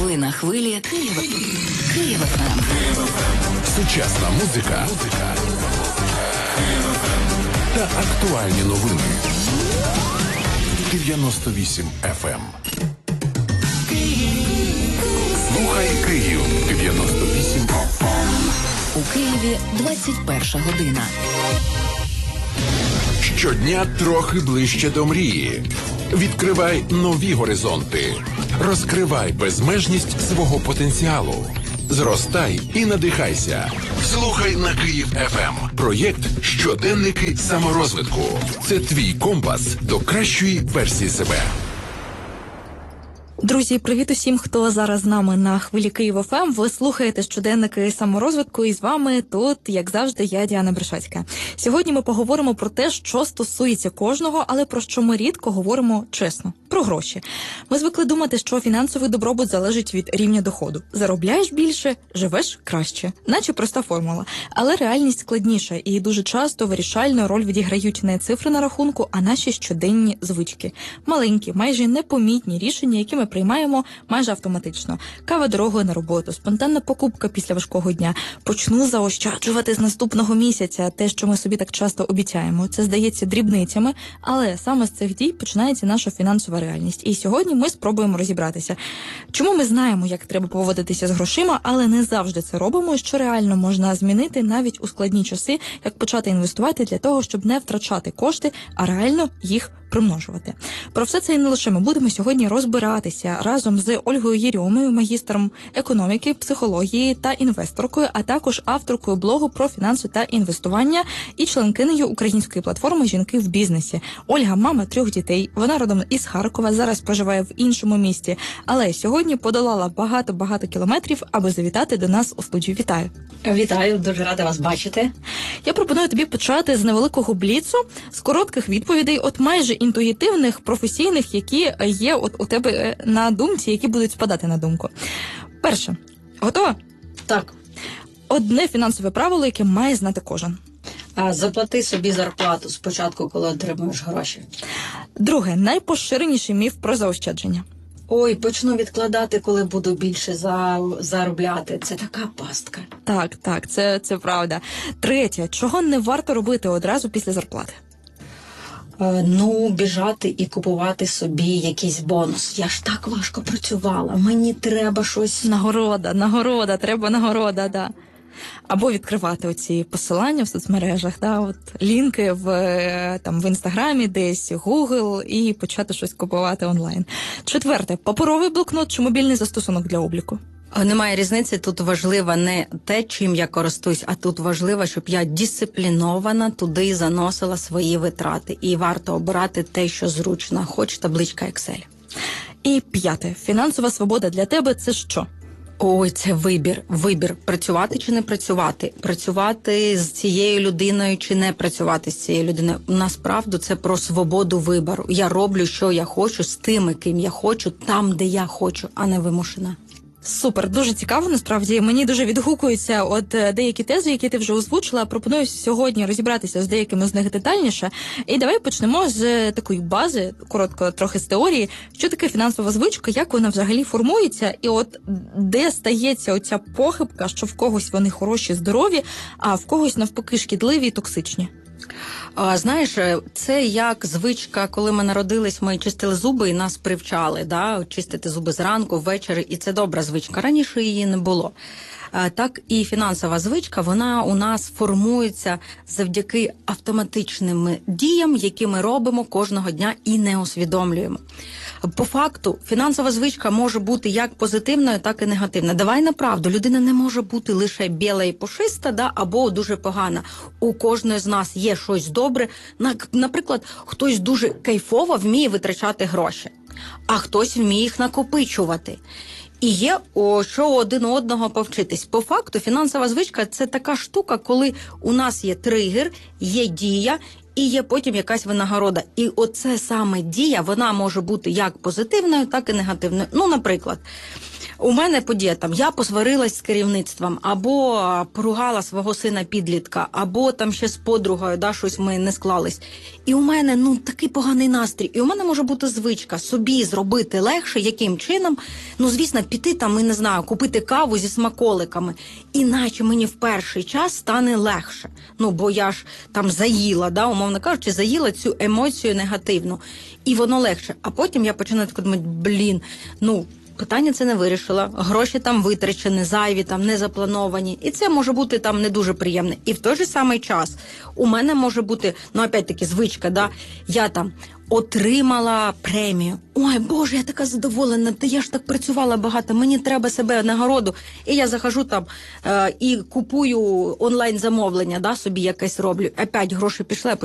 Ви на хвилі Київ ФМ. Сучасна музика та актуальні новини. 98 FM. Слухай Київ. 98 FM. У Києві 21 година. Щодня трохи ближче до мрії. Відкривай нові горизонти. Розкривай безмежність свого потенціалу. Зростай і надихайся. Слухай на Київ ФМ. Проєкт «Щоденники саморозвитку». Це твій компас до кращої версії себе. Друзі, привіт усім, хто зараз з нами на хвилі Київ ФМ. Ви слухаєте щоденники саморозвитку, і з вами тут, як завжди, я, Діана Брешацька. Сьогодні ми поговоримо про те, що стосується кожного, але про що ми рідко говоримо чесно. Про гроші. Ми звикли думати, що фінансовий добробут залежить від рівня доходу. Заробляєш більше, живеш краще. Наче проста формула. Але реальність складніша, і дуже часто вирішальну роль відіграють не цифри на рахунку, а наші щоденні звички. Маленькі, майже непомітні рішення, які ми приймаємо майже автоматично. Кава дорогою на роботу, спонтанна покупка після важкого дня. Почну заощаджувати з наступного місяця. Те, що ми собі так часто обіцяємо. Це здається дрібницями, але саме з цих дій починається наша фінансова реальність. І сьогодні ми спробуємо розібратися, чому ми знаємо, як треба поводитися з грошима, але не завжди це робимо, що реально можна змінити навіть у складні часи, як почати інвестувати для того, щоб не втрачати кошти, а реально їх примножувати. Про все це і не лише ми будемо сьогодні розбиратися разом з Ольгою Єрьомою, магістром економіки, психології та інвесторкою, а також авторкою блогу про фінанси та інвестування і членкинею української платформи «Жінки в бізнесі». Ольга – мама 3 дітей, вона родом із Харкова, зараз проживає в іншому місті, але сьогодні подолала багато кілометрів, аби завітати до нас у студію. Вітаю! Вітаю, дуже рада вас бачити. Я пропоную тобі почати з невеликого бліцу, з коротких відповідей, от майже інтуїтивних, професійних, які є от у тебе на думці, які будуть спадати на думку. Перше. Готова? Так. Одне фінансове правило, яке має знати кожен. Заплати собі зарплату спочатку, коли отримуєш гроші. Друге. Найпоширеніший міф про заощадження. Ой, почну відкладати, коли буду більше заробляти. Це така пастка. Так, це правда. Третє. Чого не варто робити одразу після зарплати? Біжати і купувати собі якийсь бонус. Я ж так важко працювала, мені треба щось... Нагорода, треба нагорода, да. Або відкривати оці посилання в соцмережах, да, от лінки в Інстаграмі, десь Google, і почати щось купувати онлайн. Четверте. Паперовий блокнот чи мобільний застосунок для обліку? Немає різниці, тут важливо не те, чим я користуюсь, а тут важливо, щоб я дисциплінована туди заносила свої витрати. І варто обирати те, що зручно, хоч табличка Excel. І п'яте. Фінансова свобода для тебе – це що? Ой, це вибір. Працювати чи не працювати? Працювати з цією людиною чи не працювати з цією людиною? Насправді це про свободу вибору. Я роблю, що я хочу, з тими, ким я хочу, там, де я хочу, а не вимушена. Супер, дуже цікаво, насправді. Мені дуже відгукуються деякі тези, які ти вже озвучила. Пропоную сьогодні розібратися з деякими з них детальніше. І давай почнемо з такої бази, коротко, трохи з теорії. Що таке фінансова звичка, як вона взагалі формується, і от де стається оця похибка, що в когось вони хороші, здорові, а в когось навпаки шкідливі і токсичні? Знаєш, це як звичка, коли ми народились, ми чистили зуби і нас привчали, чистити зуби зранку, ввечері, і це добра звичка. Раніше її не було. Так і фінансова звичка, вона у нас формується завдяки автоматичним діям, які ми робимо кожного дня і не усвідомлюємо. По факту, фінансова звичка може бути як позитивною, так і негативною. Давай на правду, людина не може бути лише біла і пушиста, або дуже погана. У кожної з нас є щось добре. Наприклад, хтось дуже кайфово вміє витрачати гроші, а хтось вміє їх накопичувати. І є що один у одного повчитись. По факту, фінансова звичка – це така штука, коли у нас є тригер, є дія, і є потім якась винагорода. І оце саме дія, вона може бути як позитивною, так і негативною. Наприклад, У мене подія там, я посварилась з керівництвом, або поругала свого сина-підлітка, або там ще з подругою, да, щось ми не склались. І у мене, такий поганий настрій. І у мене може бути звичка собі зробити легше, яким чином, звісно, піти там, не знаю, купити каву зі смаколиками. Іначе мені в перший час стане легше. Бо я ж там заїла, да, умовно кажучи, заїла цю емоцію негативну. І воно легше. А потім я починаю так думати, питання це не вирішила, гроші там витрачені, зайві, там не заплановані. І це може бути там не дуже приємне. І в той же самий час у мене може бути, опять-таки, звичка, да, я там отримала премію. Ой, Боже, я така задоволена, я ж так працювала багато, мені треба себе нагороду. І я захожу там і купую онлайн-замовлення, да, собі якесь роблю. Опять гроші пішли, а